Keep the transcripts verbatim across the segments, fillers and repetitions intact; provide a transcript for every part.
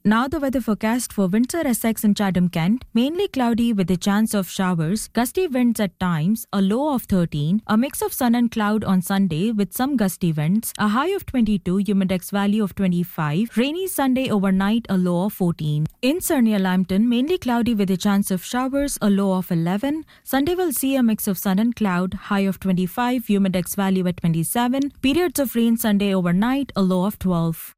Now the weather forecast for Windsor, Essex and Chatham, Kent. Mainly cloudy with a chance of showers, gusty winds at times, a low of thirteen, a mix of sun and cloud on Sunday with some gusty winds, a high of twenty-two, humidex value of twenty-five, rainy Sunday overnight, a low of fourteen. In Sarnia, Lambton, mainly cloudy with a chance of showers, a low of eleven. Sunday will see a mix of sun and cloud, high of twenty-five, humidex value at twenty-seven, periods of rain Sunday overnight, a low of twelve.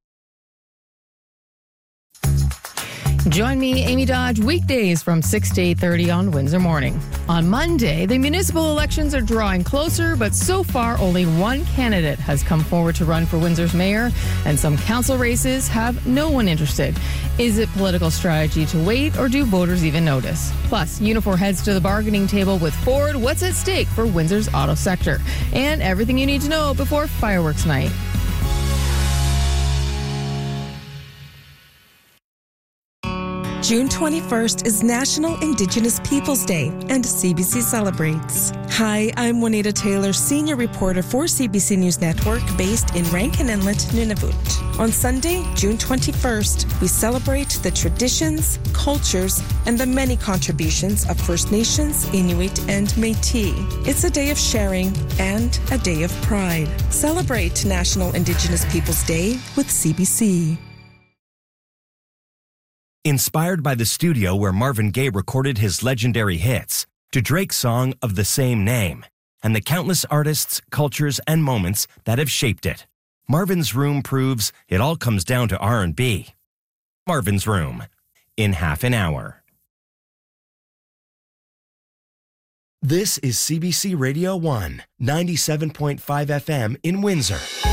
Join me, Amy Dodge, weekdays from six to eight thirty on Windsor Morning. On Monday, the municipal elections are drawing closer, but so far only one candidate has come forward to run for Windsor's mayor, and some council races have no one interested. Is it political strategy to wait, or do voters even notice? Plus, Unifor heads to the bargaining table with Ford. What's at stake for Windsor's auto sector? And everything you need to know before fireworks night. June twenty-first is National Indigenous Peoples Day, and C B C celebrates. Hi, I'm Juanita Taylor, senior reporter for C B C News Network, based in Rankin Inlet, Nunavut. On Sunday, June twenty-first, we celebrate the traditions, cultures, and the many contributions of First Nations, Inuit, and Métis. It's a day of sharing and a day of pride. Celebrate National Indigenous Peoples Day with C B C. Inspired by the studio where Marvin Gaye recorded his legendary hits, to Drake's song of the same name, and the countless artists, cultures, and moments that have shaped it, Marvin's Room proves it all comes down to R and B. Marvin's Room, in half an hour. This is C B C Radio one, ninety-seven point five F M in Windsor.